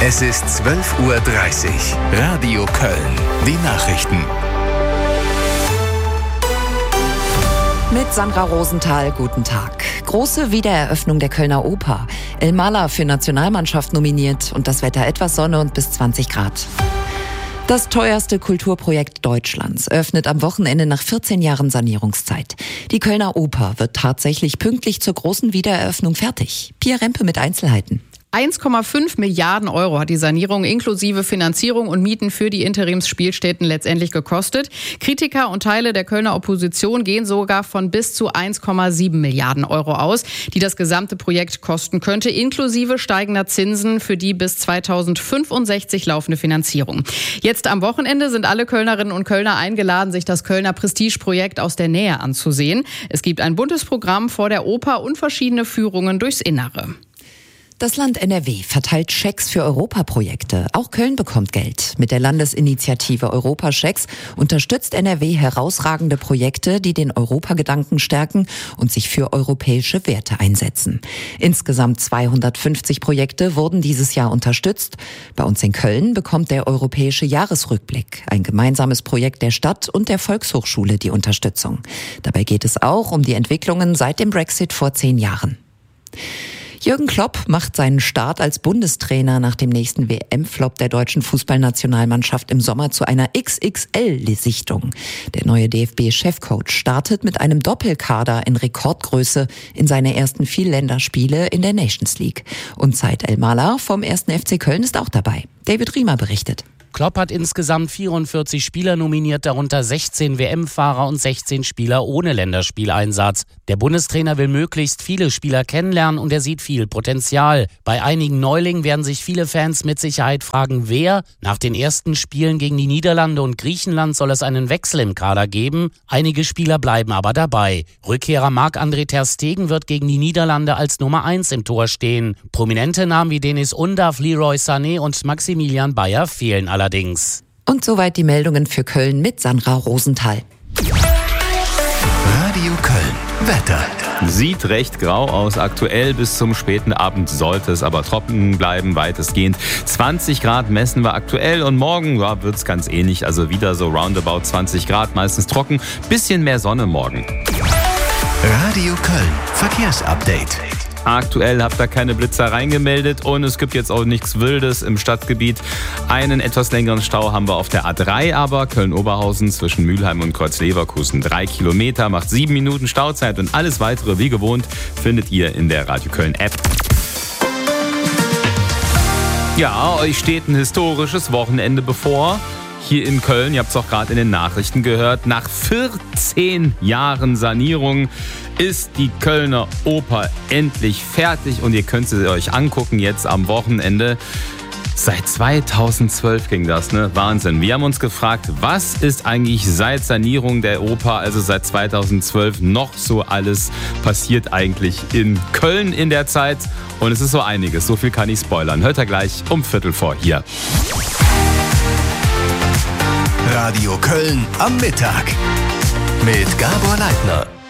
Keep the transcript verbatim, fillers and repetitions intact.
Es ist zwölf Uhr dreißig. Radio Köln. Die Nachrichten. Mit Sandra Rosenthal, guten Tag. Große Wiedereröffnung der Kölner Oper. El Mala für Nationalmannschaft nominiert und das Wetter etwas Sonne und bis zwanzig Grad. Das teuerste Kulturprojekt Deutschlands öffnet am Wochenende nach vierzehn Jahren Sanierungszeit. Die Kölner Oper wird tatsächlich pünktlich zur großen Wiedereröffnung fertig. Pia Rempe mit Einzelheiten. eins Komma fünf Milliarden Euro hat die Sanierung inklusive Finanzierung und Mieten für die Interimsspielstätten letztendlich gekostet. Kritiker und Teile der Kölner Opposition gehen sogar von bis zu eins Komma sieben Milliarden Euro aus, die das gesamte Projekt kosten könnte, inklusive steigender Zinsen für die bis zweitausendfünfundsechzig laufende Finanzierung. Jetzt am Wochenende sind alle Kölnerinnen und Kölner eingeladen, sich das Kölner Prestigeprojekt aus der Nähe anzusehen. Es gibt ein buntes Programm vor der Oper und verschiedene Führungen durchs Innere. Das Land N R W verteilt Schecks für Europaprojekte. Auch Köln bekommt Geld. Mit der Landesinitiative Europaschecks unterstützt N R W herausragende Projekte, die den Europagedanken stärken und sich für europäische Werte einsetzen. Insgesamt zweihundertfünfzig Projekte wurden dieses Jahr unterstützt. Bei uns in Köln bekommt der Europäische Jahresrückblick, ein gemeinsames Projekt der Stadt und der Volkshochschule, die Unterstützung. Dabei geht es auch um die Entwicklungen seit dem Brexit vor zehn Jahren. Jürgen Klopp macht seinen Start als Bundestrainer nach dem nächsten W M-Flop der deutschen Fußballnationalmannschaft im Sommer zu einer X X L-Sichtung. Der neue D F B-Chefcoach startet mit einem Doppelkader in Rekordgröße in seine ersten Vier-Länderspiele in der Nations League. Und Said El Mala vom ersten F C Köln ist auch dabei. David Riemer berichtet. Klopp hat insgesamt vierundvierzig Spieler nominiert, darunter sechzehn W M-Fahrer und sechzehn Spieler ohne Länderspieleinsatz. Der Bundestrainer will möglichst viele Spieler kennenlernen und er sieht viel Potenzial. Bei einigen Neulingen werden sich viele Fans mit Sicherheit fragen, wer. Nach den ersten Spielen gegen die Niederlande und Griechenland soll es einen Wechsel im Kader geben. Einige Spieler bleiben aber dabei. Rückkehrer Marc-André ter Stegen wird gegen die Niederlande als Nummer eins im Tor stehen. Prominente Namen wie Denis Undav, Leroy Sané und Maximilian Bayer fehlen allerdings. Allerdings. Und soweit die Meldungen für Köln mit Sandra Rosenthal. Radio Köln. Wetter. Sieht recht grau aus. Aktuell bis zum späten Abend sollte es aber trocken bleiben, weitestgehend. zwanzig Grad messen wir aktuell und morgen ja, wird es ganz ähnlich. Also wieder so roundabout zwanzig Grad, meistens trocken. Bisschen mehr Sonne morgen. Radio Köln. Verkehrsupdate. Aktuell habt ihr keine Blitzereien gemeldet und es gibt jetzt auch nichts Wildes im Stadtgebiet. Einen etwas längeren Stau haben wir auf der A drei, aber Köln-Oberhausen zwischen Mülheim und Kreuz-Leverkusen. Drei Kilometer, macht sieben Minuten Stauzeit und alles weitere wie gewohnt findet ihr in der Radio Köln App. Ja, euch steht ein historisches Wochenende bevor. Hier in Köln, ihr habt es auch gerade in den Nachrichten gehört, nach vierzehn Jahren Sanierung ist die Kölner Oper endlich fertig und ihr könnt sie euch angucken jetzt am Wochenende. Seit zweitausendzwölf ging das, ne? Wahnsinn. Wir haben uns gefragt, was ist eigentlich seit Sanierung der Oper, also seit zweitausendzwölf, noch so alles passiert eigentlich in Köln in der Zeit? Und es ist so einiges, so viel kann ich spoilern. Hört ihr gleich um Viertel vor hier. Radio Köln am Mittag mit Gabor Leitner.